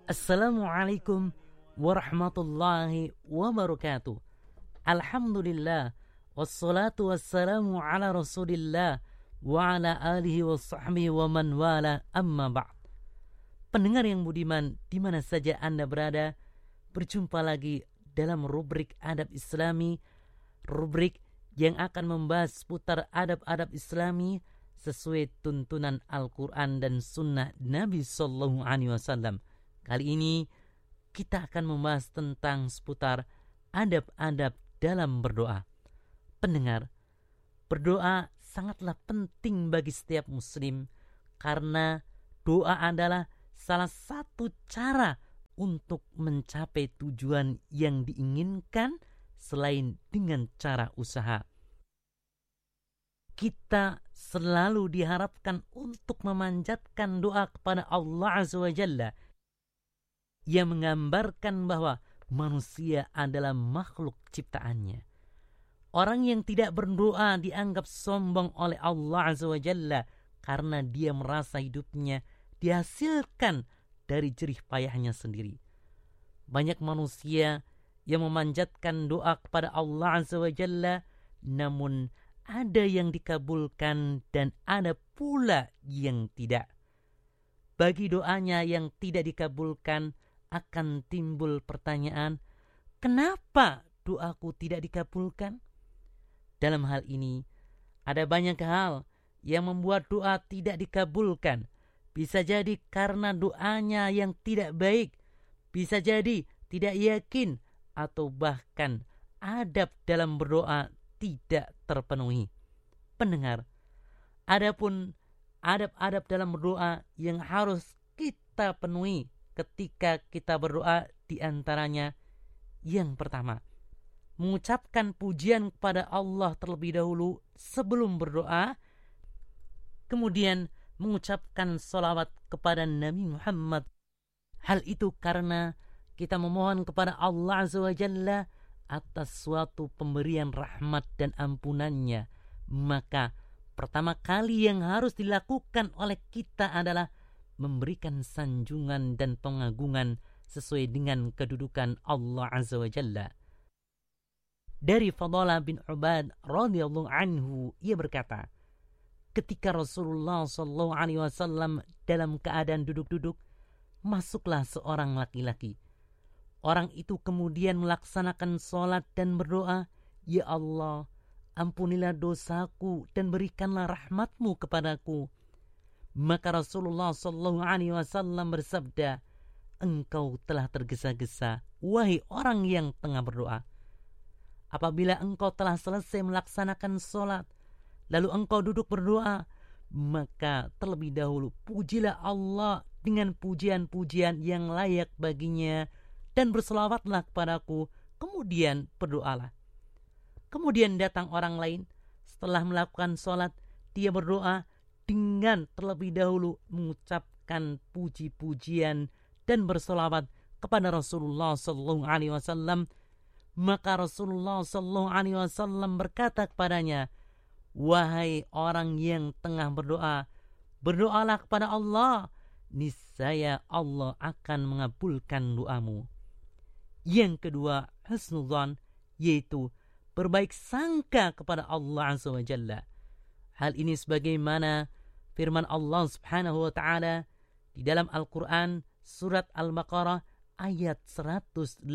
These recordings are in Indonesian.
Assalamualaikum warahmatullahi wabarakatuh. Alhamdulillah, wassalatu wassalamu ala rasulillah wa ala alihi wa sahbihi wa man wala, amma ba'd. Pendengar yang budiman, di mana saja Anda berada, berjumpa lagi dalam rubrik Adab Islami, rubrik yang akan membahas seputar adab-adab Islami sesuai tuntunan Al-Quran dan Sunnah Nabi Sallallahu Alaihi Wasallam. Kali ini kita akan membahas tentang seputar adab-adab dalam berdoa. Pendengar, berdoa sangatlah penting bagi setiap muslim karena doa adalah salah satu cara untuk mencapai tujuan yang diinginkan selain dengan cara usaha. Kita selalu diharapkan untuk memanjatkan doa kepada Allah Azza wa Jalla yang menggambarkan bahwa manusia adalah makhluk ciptaannya. Orang yang tidak berdoa dianggap sombong oleh Allah Azza wa Jalla karena dia merasa hidupnya dihasilkan dari jerih payahnya sendiri. Banyak manusia yang memanjatkan doa kepada Allah Azza wa Jalla, namun ada yang dikabulkan dan ada pula yang tidak. Bagi doanya yang tidak dikabulkan akan timbul pertanyaan, kenapa doaku tidak dikabulkan? Dalam hal ini, ada banyak hal yang membuat doa tidak dikabulkan. Bisa jadi karena doanya yang tidak baik, bisa jadi tidak yakin, atau bahkan adab dalam berdoa tidak terpenuhi. Pendengar, adapun adab-adab dalam berdoa yang harus kita penuhi ketika kita berdoa, di antaranya yang pertama, mengucapkan pujian kepada Allah terlebih dahulu sebelum berdoa, kemudian mengucapkan salawat kepada Nabi Muhammad. Hal itu karena kita memohon kepada Allah Azza wa Jalla atas suatu pemberian rahmat dan ampunannya. Maka pertama kali yang harus dilakukan oleh kita adalah memberikan sanjungan dan pengagungan sesuai dengan kedudukan Allah Azza wa Jalla. Dari Fadalah bin Ubad radhiyallahu anhu, ia berkata, ketika Rasulullah sallallahu alaihi wasallam dalam keadaan duduk-duduk, masuklah seorang laki-laki. Orang itu kemudian melaksanakan sholat dan berdoa, ya Allah, ampunilah dosaku dan berikanlah rahmatmu kepadaku. Maka Rasulullah sallallahu alaihi wasallam bersabda, engkau telah tergesa-gesa, wahai orang yang tengah berdoa. Apabila engkau telah selesai melaksanakan sholat, lalu engkau duduk berdoa, maka terlebih dahulu pujilah Allah dengan pujian-pujian yang layak baginya, dan berselawatlah kepadaku, kemudian berdoalah. Kemudian datang orang lain, setelah melakukan sholat, dia berdoa dengan terlebih dahulu mengucapkan puji-pujian dan berselawat kepada Rasulullah sallallahu alaihi wasallam. Maka Rasulullah sallallahu alaihi wasallam berkata kepadanya, wahai orang yang tengah berdoa, berdoalah kepada Allah, niscaya Allah akan mengabulkan doamu. Yang kedua, husnudzan, yaitu berbaik sangka kepada Allah Azza wa Jalla. Hal ini sebagaimana firman Allah Subhanahu wa taala di dalam Al-Qur'an surat Al-Baqarah ayat 186,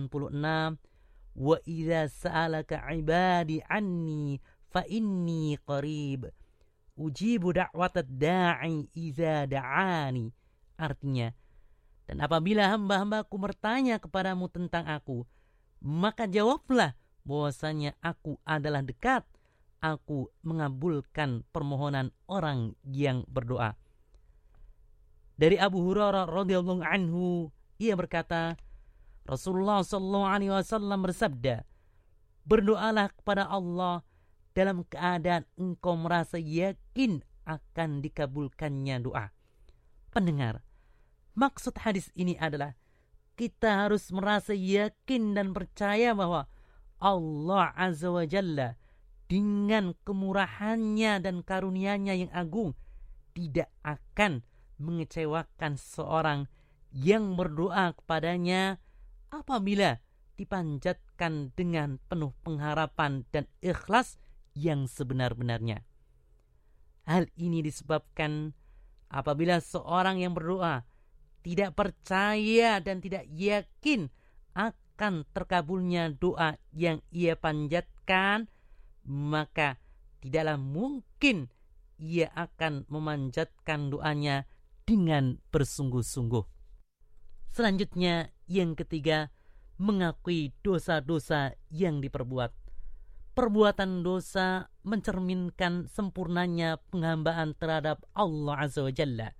wa idza sa'alaka 'ibadi 'anni fa inni qarib ujibu da'watad da'i idza da'ani. Artinya, dan apabila hamba-hambaku bertanya kepadamu tentang aku, maka jawablah bahwasanya aku adalah dekat, aku mengabulkan permohonan orang yang berdoa. Dari Abu Hurairah radhiyallahu anhu, ia berkata, Rasulullah sallallahu alaihi wasallam bersabda, berdoalah kepada Allah dalam keadaan engkau merasa yakin akan dikabulkannya doa. Pendengar, maksud hadis ini adalah kita harus merasa yakin dan percaya bahwa Allah Azza wa Jalla dengan kemurahannya dan karunia-Nya yang agung tidak akan mengecewakan seorang yang berdoa kepadanya apabila dipanjatkan dengan penuh pengharapan dan ikhlas yang sebenar-benarnya. Hal ini disebabkan apabila seorang yang berdoa tidak percaya dan tidak yakin akan terkabulnya doa yang ia panjatkan, maka tidaklah mungkin ia akan memanjatkan doanya dengan bersungguh-sungguh. Selanjutnya, yang ketiga, mengakui dosa-dosa yang diperbuat. Perbuatan dosa mencerminkan sempurnanya penghambaan terhadap Allah Azza wa Jalla.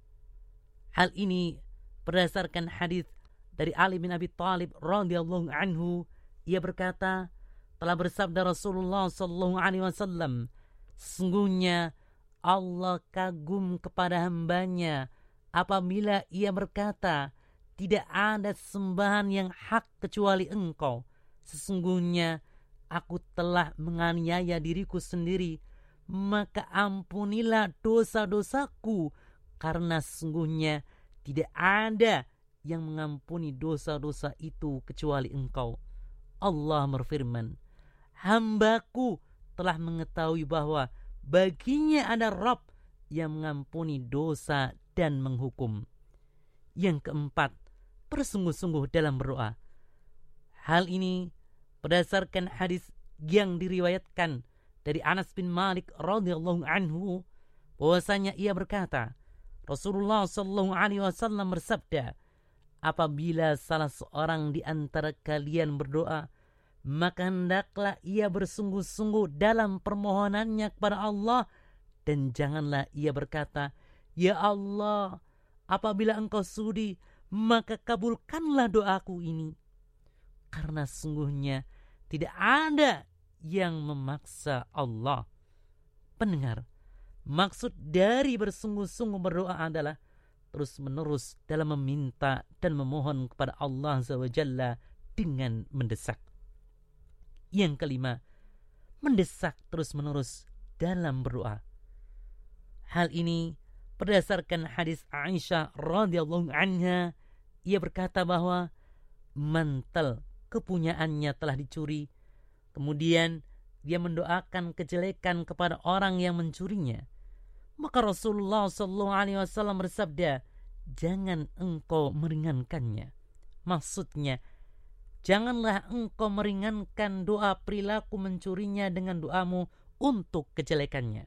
Hal ini berdasarkan hadis dari Ali bin Abi Thalib radhiyallahu anhu. Ia berkata, telah bersabda Rasulullah sallallahu alaihi wasallam, sesungguhnya Allah kagum kepada hambanya apabila ia berkata, tidak ada sembahan yang hak kecuali Engkau. Sesungguhnya aku telah menganiaya diriku sendiri, maka ampunilah dosa-dosaku, karena sesungguhnya tidak ada yang mengampuni dosa-dosa itu kecuali Engkau. Allah berfirman, hambaku telah mengetahui bahwa baginya ada Rabb yang mengampuni dosa dan menghukum. Yang keempat, bersungguh-sungguh dalam berdoa. Hal ini berdasarkan hadis yang diriwayatkan dari Anas bin Malik radhiyallahu anhu, bahwasanya ia berkata, Rasulullah sallallahu alaihi wasallam bersabda, apabila salah seorang di antara kalian berdoa, maka hendaklah ia bersungguh-sungguh dalam permohonannya kepada Allah, dan janganlah ia berkata, ya Allah, apabila Engkau sudi, maka kabulkanlah doaku ini. Karena sungguhnya tidak ada yang memaksa Allah. Pendengar, maksud dari bersungguh-sungguh berdoa adalah terus-menerus dalam meminta dan memohon kepada Allah SWT dengan mendesak. Yang kelima, mendesak terus-menerus dalam berdoa. Hal ini berdasarkan hadis Aisyah radhiyallahu anha. Ia berkata bahwa mantel kepunyaannya telah dicuri. Kemudian dia mendoakan kejelekan kepada orang yang mencurinya. Maka Rasulullah SAW bersabda, jangan engkau meringankannya. Maksudnya, janganlah engkau meringankan doa perilaku mencurinya dengan doamu untuk kejelekannya.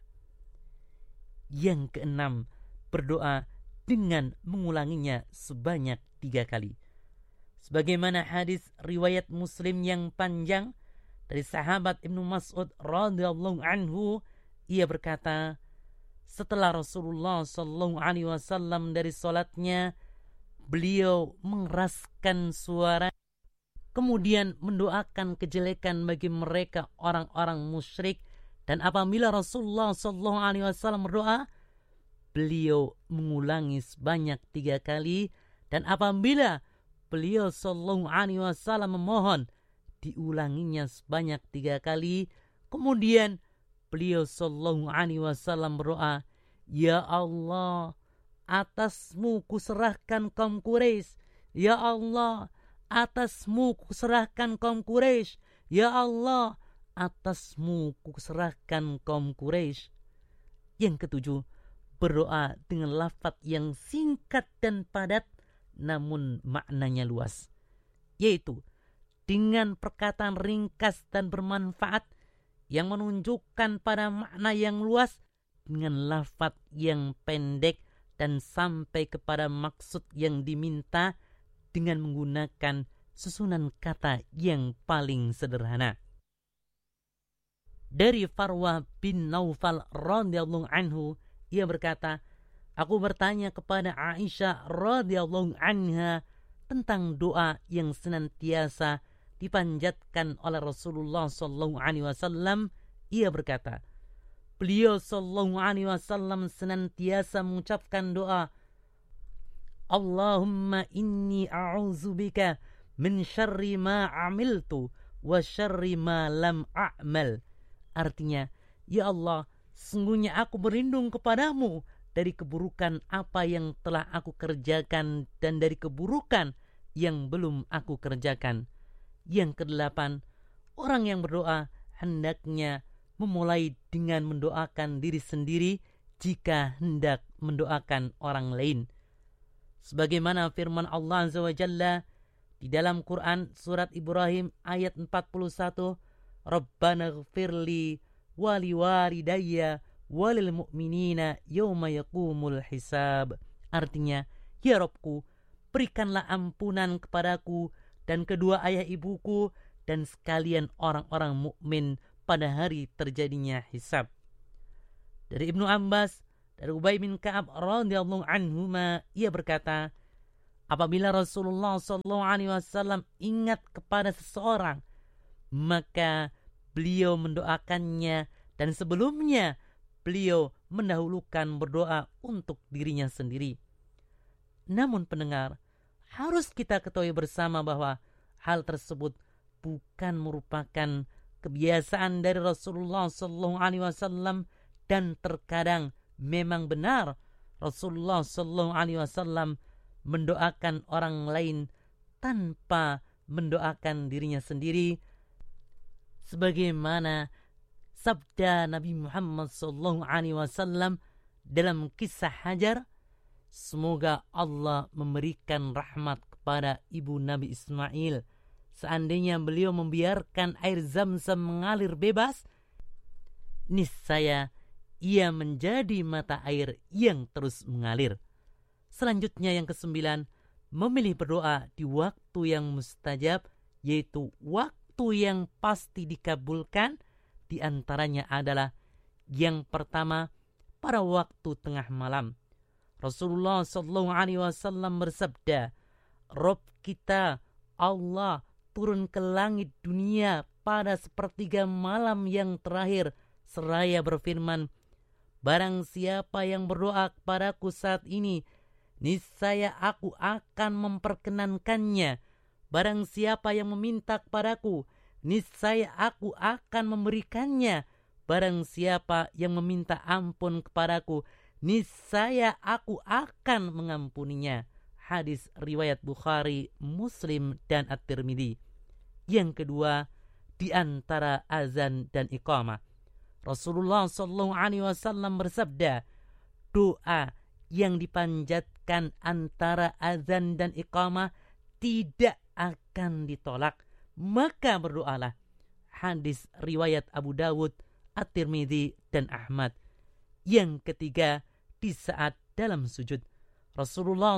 Yang keenam, berdoa dengan mengulanginya sebanyak 3 kali. Sebagaimana hadis riwayat Muslim yang panjang dari sahabat Ibnu Mas'ud radhiyallahu anhu, ia berkata, setelah Rasulullah sallallahu alaihi wasallam dari salatnya, beliau mengeraskan suara, kemudian mendoakan kejelekan bagi mereka orang-orang musyrik. Dan apabila Rasulullah sallallahu alaihi wasallam berdoa, beliau mengulangi sebanyak 3 kali. Dan apabila beliau sallallahu alaihi wasallam memohon, diulanginya sebanyak 3 kali. Kemudian beliau sallallahu alaihi wasallam berdoa, ya Allah, atasmu kuserahkan kaum Quraisy. Ya Allah, atasmu kuserahkan kaum Quraisy. Ya Allah, atasmu kuserahkan kaum Quraisy. Yang ketujuh, berdoa dengan lafaz yang singkat dan padat namun maknanya luas, yaitu dengan perkataan ringkas dan bermanfaat yang menunjukkan pada makna yang luas dengan lafaz yang pendek dan sampai kepada maksud yang diminta dengan menggunakan susunan kata yang paling sederhana. Dari Farwah bin Naufal radhiyallahu anhu, ia berkata, aku bertanya kepada Aisyah radhiyallahu anha tentang doa yang senantiasa dipanjatkan oleh Rasulullah sallallahu alaihi wasallam. Ia berkata, beliau sallallahu alaihi wasallam senantiasa mengucapkan doa, Allahumma inni a'udzubika min syarri ma amiltu wa syarri ma lam a'mal. Artinya, ya Allah, sesungguhnya aku berlindung kepadamu dari keburukan apa yang telah aku kerjakan dan dari keburukan yang belum aku kerjakan. Yang kedelapan, orang yang berdoa hendaknya memulai dengan mendoakan diri sendiri jika hendak mendoakan orang lain. Sebagaimana firman Allah Azza wa Jalla di dalam Quran surat Ibrahim ayat 41, Rabbana ghfirli wali walidayya walil mu'minina yawma yaqumul hisab. Artinya, ya Rabbku, berikanlah ampunan kepadaku dan kedua ayah ibuku dan sekalian orang-orang mukmin pada hari terjadinya hisab. Dari Ibnu Abbas, dari Ubay bin Ka'ab radhiyallahu anhuma, ia berkata, apabila Rasulullah SAW ingat kepada seseorang, maka beliau mendoakannya dan sebelumnya beliau mendahulukan berdoa untuk dirinya sendiri. Namun pendengar, harus kita ketahui bersama bahwa hal tersebut bukan merupakan kebiasaan dari Rasulullah SAW, dan terkadang memang benar Rasulullah SAW mendoakan orang lain tanpa mendoakan dirinya sendiri, sebagaimana sabda Nabi Muhammad SAW dalam kisah Hajar, semoga Allah memberikan rahmat kepada ibu Nabi Ismail. Seandainya beliau membiarkan air Zam-Zam mengalir bebas, niscaya ia menjadi mata air yang terus mengalir. Selanjutnya yang kesembilan, memilih berdoa di waktu yang mustajab, yaitu waktu yang pasti dikabulkan. Di antaranya adalah yang pertama, pada waktu tengah malam. Rasulullah SAW bersabda, Rob kita Allah turun ke langit dunia pada sepertiga malam yang terakhir, seraya berfirman, barang siapa yang berdoa kepadaku saat ini, niscaya aku akan memperkenankannya. Barang siapa yang meminta kepadaku, niscaya aku akan memberikannya. Barang siapa yang meminta ampun kepadaku, niscaya aku akan mengampuninya. Hadis riwayat Bukhari, Muslim, dan At-Tirmidzi. Yang kedua, di antara azan dan iqamah, Rasulullah SAW bersabda, doa yang dipanjatkan antara azan dan iqamah tidak akan ditolak, maka berdoalah. Hadis riwayat Abu Dawud, At-Tirmidzi, dan Ahmad. Yang ketiga, di saat dalam sujud, Rasulullah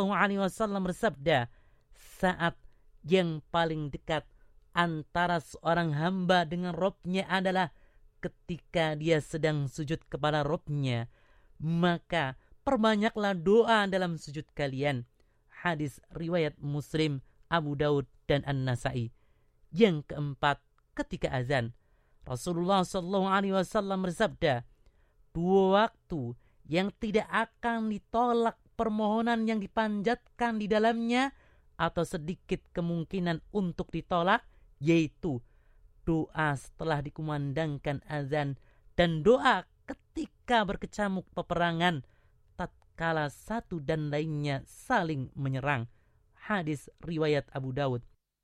SAW bersabda, saat yang paling dekat antara seorang hamba dengan Robnya adalah ketika dia sedang sujud kepada Robnya, maka perbanyaklah doa dalam sujud kalian. Hadis riwayat Muslim, Abu Daud, dan An-Nasai. Yang keempat, ketika azan, Rasulullah SAW bersabda, dua waktu yang tidak akan ditolak permohonan yang dipanjatkan di dalamnya atau sedikit kemungkinan untuk ditolak, yaitu doa setelah dikumandangkan azan dan doa ketika berkecamuk peperangan tatkala satu dan lainnya saling menyerang. Hadis riwayat Abu Dawud.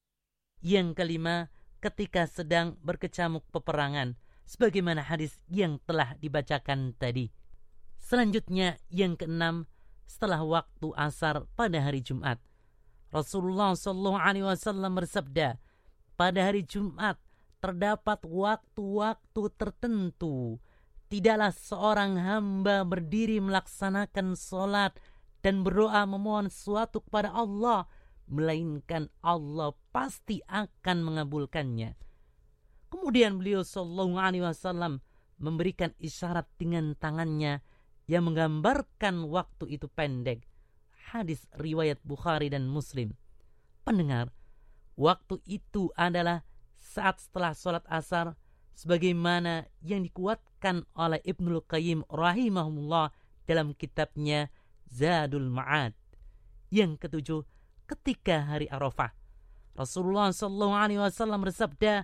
Yang kelima, ketika sedang berkecamuk peperangan, sebagaimana hadis yang telah dibacakan tadi. Selanjutnya yang keenam, setelah waktu asar pada hari Jumat, Rasulullah SAW bersabda, pada hari Jumat terdapat waktu-waktu tertentu, tidaklah seorang hamba berdiri melaksanakan sholat dan berdoa memohon sesuatu kepada Allah, melainkan Allah pasti akan mengabulkannya. Kemudian beliau SAW memberikan isyarat dengan tangannya yang menggambarkan waktu itu pendek. Hadis riwayat Bukhari dan Muslim. Pendengar, waktu itu adalah saat setelah sholat asar, sebagaimana yang dikuatkan oleh Ibnul Qayyim rahimahullah dalam kitabnya Zadul Ma'ad. Yang ketujuh, ketika hari Arafah, Rasulullah SAW bersabda,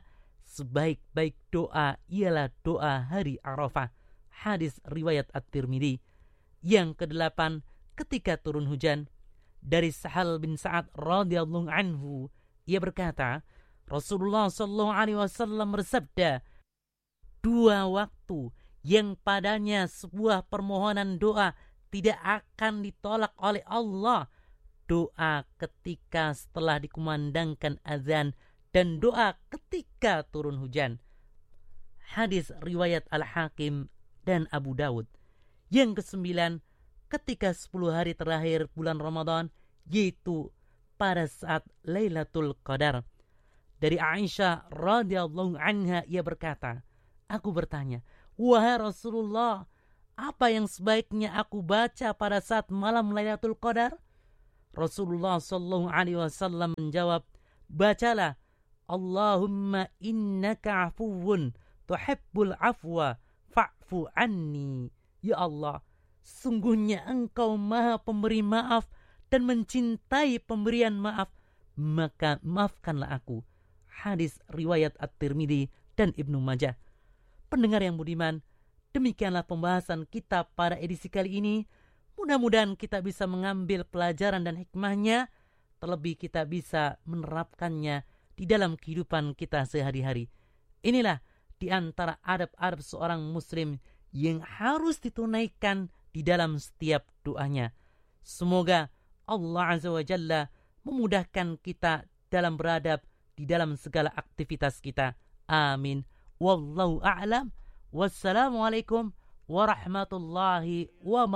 sebaik-baik doa ialah doa hari Arafah. Hadis riwayat At-Tirmidzi. Yang kedelapan, ketika turun hujan. Dari Sahal bin Sa'ad radhiyallahu anhu, ia berkata, Rasulullah sallallahu alaihi wasallam bersabda, 2 waktu yang padanya sebuah permohonan doa tidak akan ditolak oleh Allah. Doa ketika setelah dikumandangkan azan dan doa ketika turun hujan. Hadis riwayat Al-Hakim dan Abu Dawud. Yang kesembilan, ketika 10 hari terakhir bulan Ramadan, yaitu pada saat Lailatul Qadar. Dari Aisyah radhiyallahu anha, ia berkata, aku bertanya, wahai Rasulullah, apa yang sebaiknya aku baca pada saat malam Lailatul Qadar? Rasulullah sallallahu alaihi wasallam menjawab, bacalah, Allahumma innaka afuwun tuhibbul afwa fa'fu anni. Ya Allah, sungguhnya Engkau Maha Pemberi maaf dan mencintai pemberian maaf, maka maafkanlah aku. Hadis riwayat At-Tirmidzi dan Ibnu Majah. Pendengar yang budiman, demikianlah pembahasan kita pada edisi kali ini. Mudah-mudahan kita bisa mengambil pelajaran dan hikmahnya, terlebih kita bisa menerapkannya di dalam kehidupan kita sehari-hari. Inilah di antara adab-adab seorang muslim yang harus ditunaikan di dalam setiap doanya. Semoga Allah Azza wa Jalla memudahkan kita dalam beradab di dalam segala aktivitas kita. Amin. Wallahu a'lam. Wassalamualaikum warahmatullahi wabarakatuh.